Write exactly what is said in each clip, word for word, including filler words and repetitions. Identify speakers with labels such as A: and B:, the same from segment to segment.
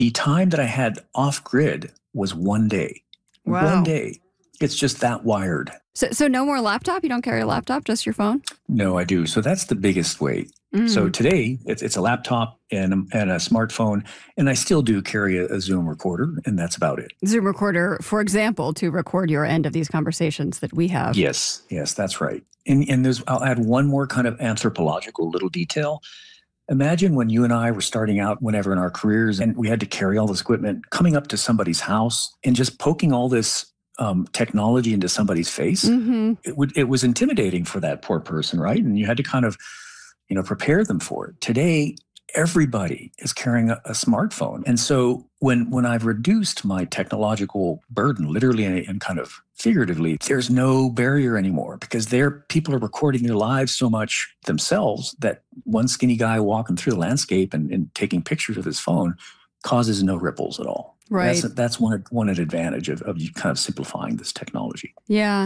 A: The time that I had off grid was one day.
B: Wow.
A: One day. It's just that wired.
B: So, so no more laptop? You don't carry a laptop, just your phone?
A: No, I do. So that's the biggest way.
B: Mm.
A: So today, it's, it's a laptop and a, and a smartphone, and I still do carry a, a Zoom recorder, and that's about it.
B: Zoom recorder, for example, to record your end of these conversations that we have.
A: Yes, yes, that's right. And, and there's, I'll add one more kind of anthropological little detail. Imagine when you and I were starting out, whenever in our careers, and we had to carry all this equipment, coming up to somebody's house and just poking all this Um, technology into somebody's face.
B: Mm-hmm.
A: It would it was intimidating for that poor person, right? And you had to kind of, you know, prepare them for it. Today, everybody is carrying a, a smartphone, and so when when I've reduced my technological burden, literally and, and kind of figuratively, there's no barrier anymore because they're people are recording their lives so much themselves that one skinny guy walking through the landscape and, and taking pictures with his phone causes no ripples at all.
B: Right.
A: That's, that's one, one advantage of, of you kind of simplifying this technology.
B: Yeah.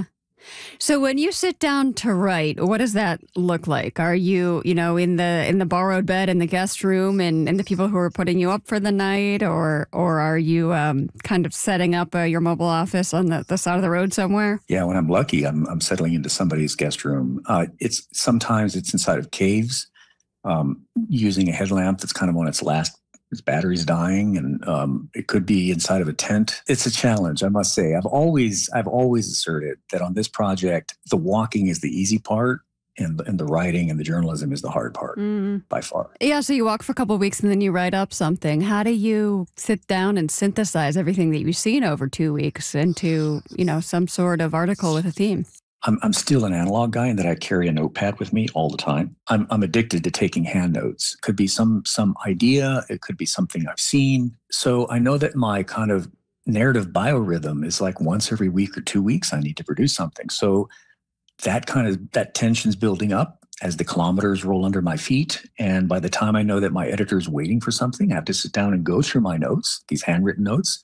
B: So when you sit down to write, what does that look like? Are you, you know, in the in the borrowed bed in the guest room and, and the people who are putting you up for the night, or or are you um, kind of setting up uh, your mobile office on the, the side of the road somewhere?
A: Yeah, when I'm lucky, I'm I'm settling into somebody's guest room. Uh, it's sometimes it's inside of caves, um, using a headlamp that's kind of on its last. Its battery's dying, and um, it could be inside of a tent. It's a challenge, I must say. I've always, I've always asserted that on this project, the walking is the easy part, and and the writing and the journalism is the hard part
B: Mm.
A: by far.
B: Yeah. So you walk for a couple of weeks and then you write up something. How do you sit down and synthesize everything that you've seen over two weeks into, you know, some sort of article with a theme?
A: I'm I'm still an analog guy in that I carry a notepad with me all the time. I'm I'm addicted to taking hand notes. It could be some some idea. It could be something I've seen. So I know that my kind of narrative biorhythm is like once every week or two weeks I need to produce something. So that kind of that tension's building up as the kilometers roll under my feet. And by the time I know that my editor's waiting for something, I have to sit down and go through my notes, these handwritten notes.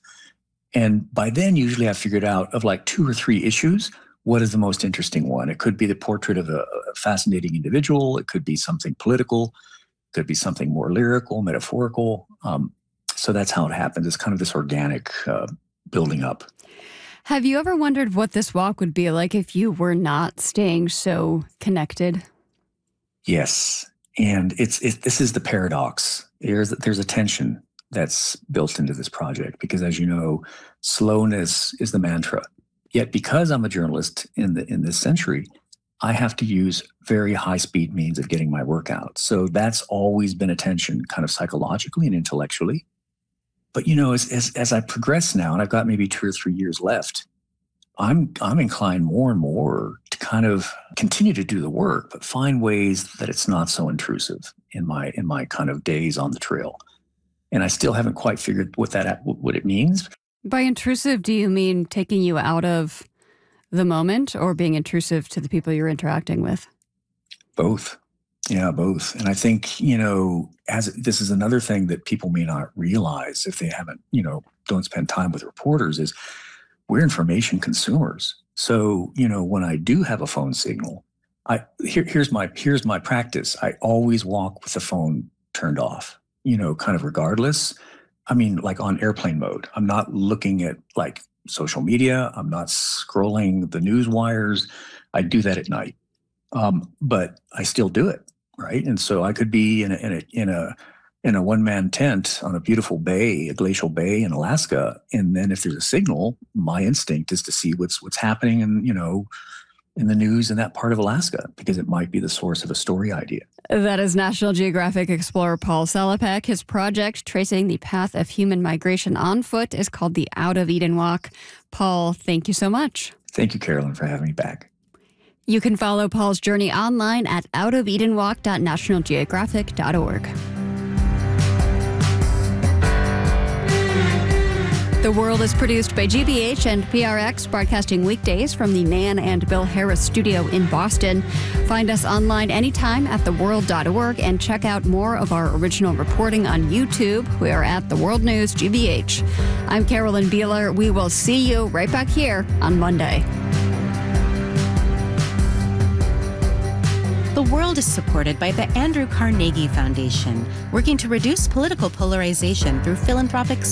A: And by then, usually I've figured out of like two or three issues, what is the most interesting one? It could be the portrait of a, a fascinating individual. It could be something political. It could be something more lyrical, metaphorical. Um, so that's how it happens. It's kind of this organic uh, building up.
B: Have you ever wondered what this walk would be like if you were not staying so connected?
A: Yes. And it's it, this is the paradox. There's, there's a tension that's built into this project because, as you know, slowness is the mantra. Yet because I'm a journalist in the in this century, I have to use very high-speed means of getting my work out. So that's always been a tension kind of psychologically and intellectually. But, you know, as, as, as I progress now, and I've got maybe two or three years left, I'm I'm inclined more and more to kind of continue to do the work, but find ways that it's not so intrusive in my in my kind of days on the trail. And I still haven't quite figured what that what it means.
B: By intrusive, do you mean taking you out of the moment or being intrusive to the people you're interacting with?
A: Both. Yeah, both. And I think, you know, as this is another thing that people may not realize if they haven't, you know, don't spend time with reporters is we're information consumers. So, you know, when I do have a phone signal, I here, here's my here's my practice. I always walk with the phone turned off, you know, kind of regardless. I mean, like on airplane mode. I'm not looking at like social media. I'm not scrolling the news wires. I do that at night, um, but I still do it, right? And so I could be in a in a in a in a one man tent on a beautiful bay, a glacial bay in Alaska, and then if there's a signal, my instinct is to see what's what's happening in you know in the news in that part of Alaska because it might be the source of a story idea.
B: That is National Geographic explorer Paul Salopek. His project, tracing the path of human migration on foot, is called the Out of Eden Walk. Paul, thank you so much.
A: Thank you, Carolyn, for having me back.
B: You can follow Paul's journey online at out of eden walk dot national geographic dot org. The World is produced by G B H and P R X, broadcasting weekdays from the Nan and Bill Harris studio in Boston. Find us online anytime at the world dot org and check out more of our original reporting on YouTube. We are at The World News G B H. I'm Carolyn Beeler. We will see you right back here on Monday.
C: The World is supported by the Andrew Carnegie Foundation, working to reduce political polarization through philanthropic